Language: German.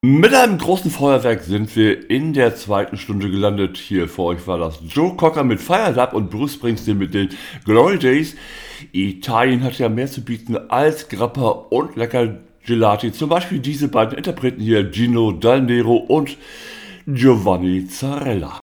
Mit einem großen Feuerwerk sind wir in der zweiten Stunde gelandet. Hier für euch war das Joe Cocker mit Fire Up und Bruce Springsteen mit den Glory Days. Italien hat ja mehr zu bieten als Grappa und lecker Gelati. Zum Beispiel diese beiden Interpreten hier, Gino Dal Nero und Giovanni Zarella.